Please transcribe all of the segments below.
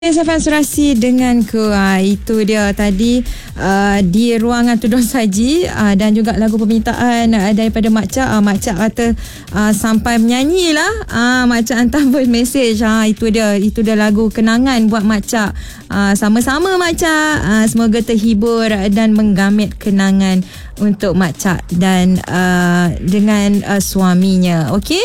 Safan Surasi denganku. Itu dia tadi di ruangan Tudung Saji, dan juga lagu permintaan daripada Mak Cak. Mak Cak kata sampai menyanyi lah. Mak Cak hantar voice message. Itu dia lagu kenangan buat Mak Cak. Sama-sama Mak Cak. Semoga terhibur dan menggamit kenangan untuk Mak Cak dan dengan suaminya. Okey.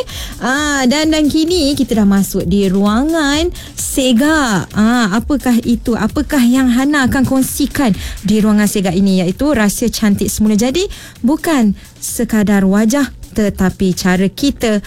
Dan kini kita dah masuk di ruangan Sega. Apakah itu? Apakah yang Hana akan kongsikan di ruangan Sega ini? Iaitu rahsia cantik semula jadi bukan sekadar wajah, tetapi cara kita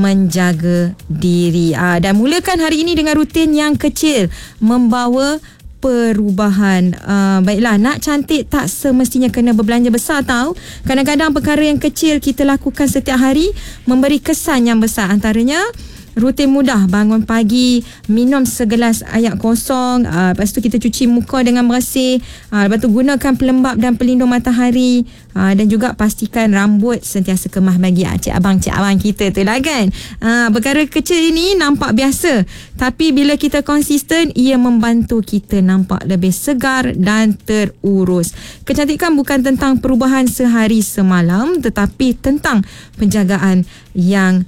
menjaga diri. Dan mulakan hari ini dengan rutin yang kecil, membawa perubahan. Baiklah, nak cantik tak semestinya kena berbelanja besar tau. Kadang-kadang perkara yang kecil kita lakukan setiap hari memberi kesan yang besar. Antaranya rutin mudah, bangun pagi, minum segelas air kosong, lepas tu kita cuci muka dengan bersih, lepas tu gunakan pelembap dan pelindung matahari, dan juga pastikan rambut sentiasa kemah bagi cik abang kita tu lah kan. Perkara kecil ini nampak biasa, tapi bila kita konsisten, ia membantu kita nampak lebih segar dan terurus. Kecantikan bukan tentang perubahan sehari semalam, tetapi tentang penjagaan yang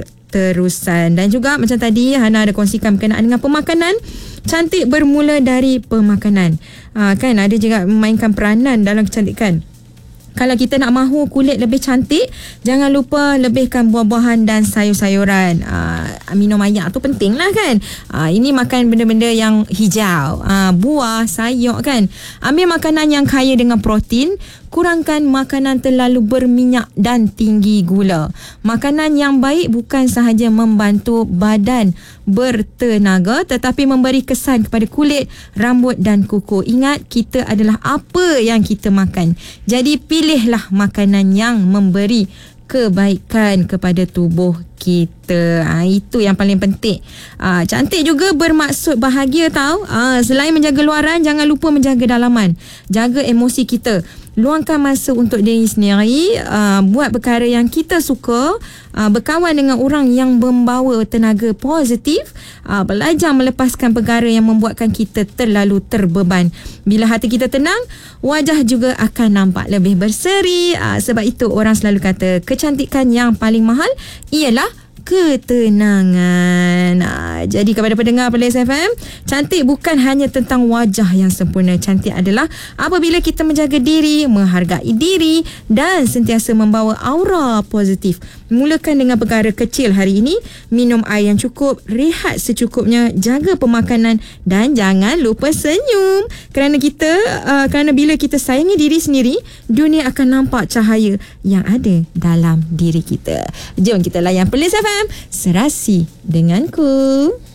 terusan. Dan juga macam tadi Hana ada kongsikan berkenaan dengan pemakanan. Cantik bermula dari pemakanan. Kan ada juga memainkan peranan dalam kecantikan. Kalau kita nak mahu kulit lebih cantik, jangan lupa lebihkan buah-buahan dan sayur-sayuran. Minum air tu penting lah kan. Ini makan benda-benda yang hijau, buah, sayur kan. Ambil makanan yang kaya dengan protein. Kurangkan makanan terlalu berminyak dan tinggi gula. Makanan yang baik bukan sahaja membantu badan bertenaga, tetapi memberi kesan kepada kulit, rambut dan kuku. Ingat, kita adalah apa yang kita makan. Jadi pilihlah makanan yang memberi kebaikan kepada tubuh kita. Itu yang paling penting. Cantik juga bermaksud bahagia tau. Selain menjaga luaran, jangan lupa menjaga dalaman. Jaga emosi kita. Luangkan masa untuk diri sendiri, buat perkara yang kita suka, berkawan dengan orang yang membawa tenaga positif, belajar melepaskan perkara yang membuatkan kita terlalu terbeban. Bila hati kita tenang, wajah juga akan nampak lebih berseri. Sebab itu orang selalu kata kecantikan yang paling mahal ialah ketenangan. Jadi kepada pendengar Perlis FM, cantik bukan hanya tentang wajah yang sempurna. Cantik adalah apabila kita menjaga diri, menghargai diri dan sentiasa membawa aura positif. Mulakan dengan perkara kecil hari ini. Minum air yang cukup, rehat secukupnya, jaga pemakanan dan jangan lupa senyum. Kerana bila kita sayangi diri sendiri, dunia akan nampak cahaya yang ada dalam diri kita. Jom kita layan Perlis FM Serasi denganku.